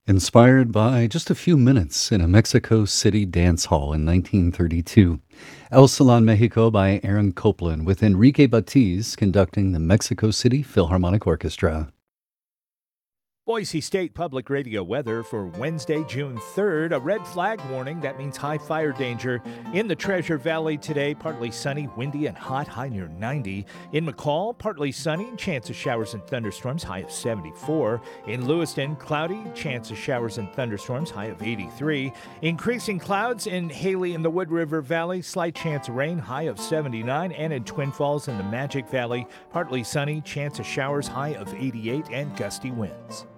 Inspired by just a few minutes in a Mexico City dance hall in 1932. El Salon Mexico by Aaron Copland with Enrique Batiz conducting the Mexico City Philharmonic Orchestra. Boise State Public Radio weather for Wednesday, June 3rd. A red flag warning. That means high fire danger in the Treasure Valley today. Partly sunny, windy, and hot, high near 90. In McCall, partly sunny, chance of showers and thunderstorms, high of 74. In Lewiston, cloudy, chance of showers and thunderstorms, high of 83. Increasing clouds in Haley in the Wood River Valley, slight chance of rain, high of 79. And in Twin Falls in the Magic Valley, partly sunny, chance of showers, high of 88, and gusty winds.